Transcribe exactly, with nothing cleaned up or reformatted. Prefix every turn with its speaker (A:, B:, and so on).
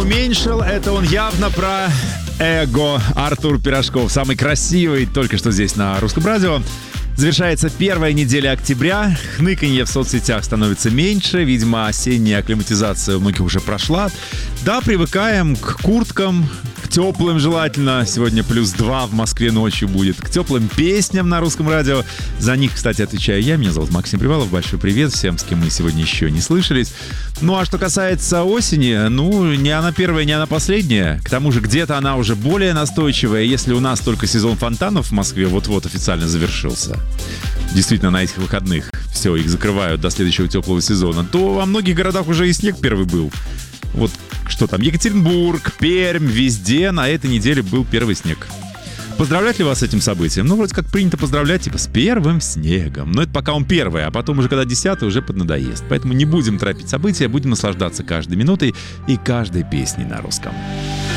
A: уменьшил. Это он явно про эго. Артур Пирожков, самый красивый, только что здесь на Русском радио. Завершается первая неделя октября. Хныканье в соцсетях становится меньше. Видимо, осенняя акклиматизация у многих уже прошла. Да, привыкаем к курткам, к теплым желательно. Сегодня плюс два в Москве ночью будет. К теплым песням на Русском радио. За них, кстати, отвечаю я. Меня зовут Максим Привалов. Большой привет всем, с кем мы сегодня еще не слышались. Ну, а что касается осени, ну, не она первая, не она последняя. К тому же где-то она уже более настойчивая. Если у нас только сезон фонтанов в Москве вот-вот официально завершился, действительно, на этих выходных все, их закрывают до следующего теплого сезона, то во многих городах уже и снег первый был. Вот что там, Екатеринбург, Пермь, везде на этой неделе был первый снег. Поздравлять ли вас с этим событием? Ну, вроде как принято поздравлять, типа, с первым снегом. Но это пока он первый, а потом уже, когда десятый, уже поднадоест. Поэтому не будем торопить события, будем наслаждаться каждой минутой и каждой песней на русском.